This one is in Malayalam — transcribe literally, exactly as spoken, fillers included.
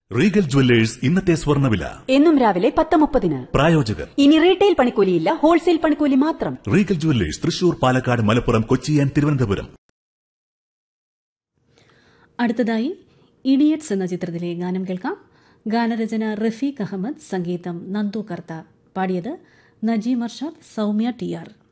റീഗൽ ജുവല്ലേഴ്സ് ഇന്നത്തെ സ്വർണ്ണവില എന്നും രാവിലെ പത്ത് മുപ്പതിന്. പ്രായോജകർ. ഇനി റീറ്റെയിൽ പണിക്കൂലിയില്ല, ഹോൾസെയിൽ പണിക്കൂലി മാത്രം. Regal jewellers Thrissur, Palakkad, Malappuram, Kochi and Thiruvananthapuram. അടുത്തതായി ഇഡിയറ്റ്സ് എന്ന ചിത്രത്തിലെ ഗാനം കേൾക്കാം. ഗാനരചന റഫീഖ് അഹമ്മദ്, സംഗീതം നന്ദു കർത്ത, പാടിയത് നജീം അർഷാദ്, സൗമ്യ ടി ആർ.